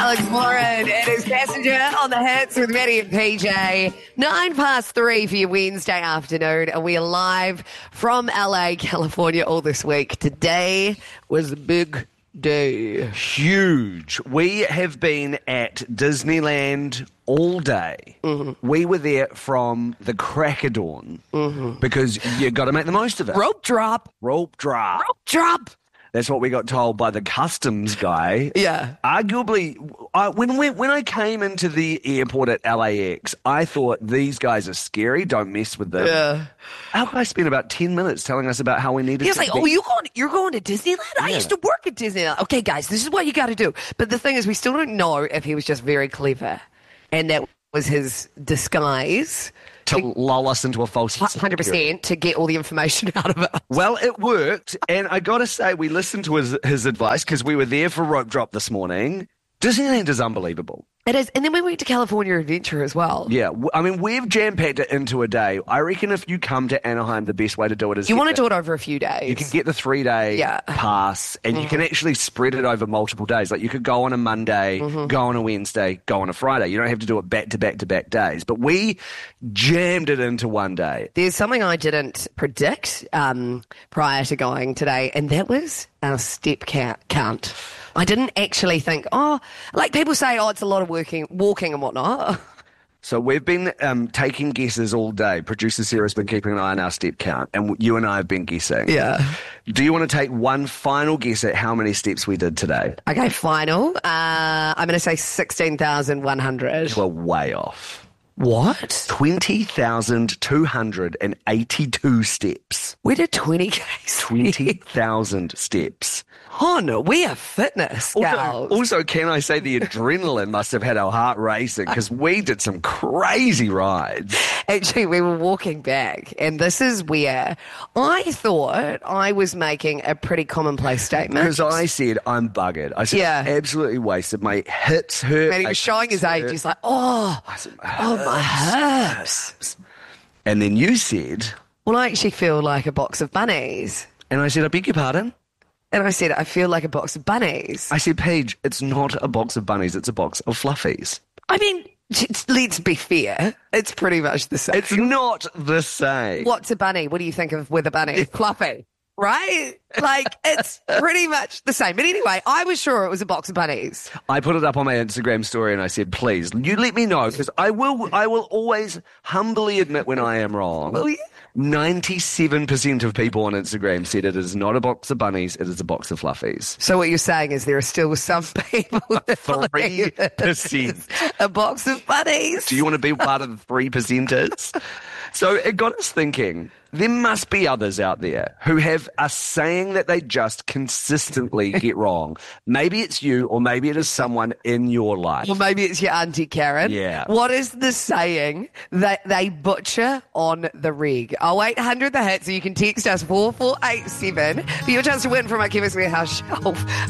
Alex Warren and his passenger on the hits with Maddie and PJ. 3:09 for your Wednesday afternoon, and we are live from LA, California all this week. Today was a big day. Huge. We have been at Disneyland all day. Mm-hmm. We were there from the crack of dawn because you got to make the most of it. Rope drop. Rope drop. Rope drop. That's what we got told by the customs guy. Yeah. Arguably, when I came into the airport at LAX, I thought these guys are scary. Don't mess with them. Yeah. Our guy spent about 10 minutes telling us about how we needed to... He was like, you're going to Disneyland? I used to work at Disneyland. Okay, guys, this is what you got to do. But the thing is, we still don't know if he was just very clever and that was his disguise... To lull us into a false 100% to get all the information out of it. Well, it worked, and I got to say, we listened to his advice because we were there for Rope Drop this morning. Disneyland is unbelievable. It is, and then we went to California Adventure as well. Yeah, I mean, we've jam-packed it into a day. I reckon if you come to Anaheim, the best way to do it is... You want to do it over a few days. You can get the 3-day pass, and you can actually spread it over multiple days. Like, you could go on a Monday, go on a Wednesday, go on a Friday. You don't have to do it back-to-back-to-back days. But we jammed it into one day. There's something I didn't predict prior to going today, and that was our step count. I didn't actually think, like people say, it's a lot of walking and whatnot. So we've been taking guesses all day. Producer Sarah's been keeping an eye on our step count, and you and I have been guessing. Yeah. Do you want to take one final guess at how many steps we did today? Okay, final. I'm going to say 16,100. We're way off. What? 20,282 steps. We did 20K. 20,000 steps. Oh, no, we are fitness gals. Also, can I say the adrenaline must have had our heart racing because we did some crazy rides. Actually, we were walking back, and this is where I thought I was making a pretty commonplace statement. Because I said, I'm buggered. I said, absolutely wasted. My hips hurt. And he was showing his age. He's like, my hips. And then you said... Well, I actually feel like a box of bunnies. And I said, I beg your pardon? And I said, I feel like a box of bunnies. I said, Paige, it's not a box of bunnies, it's a box of fluffies. I mean, let's be fair. It's pretty much the same. It's not the same. What's a bunny? What do you think of with a bunny? Fluffy, right? Like, it's pretty much the same. But anyway, I was sure it was a box of bunnies. I put it up on my Instagram story and I said, please, you let me know, because I will always humbly admit when I am wrong. Will you? 97% of people on Instagram said it is not a box of bunnies, it is a box of fluffies. So what you're saying is there are still some people that 3%. A box of bunnies. Do you want to be part of the 3%ers? So it got us thinking, there must be others out there who have a saying that they just consistently get wrong. Maybe it's you, or maybe it is someone in your life. Or maybe it's your Auntie Karen. Yeah. What is the saying that they butcher on the reg? 0800 the hit, so you can text us 4487 for your chance to win from our Chemist Warehouse shelf.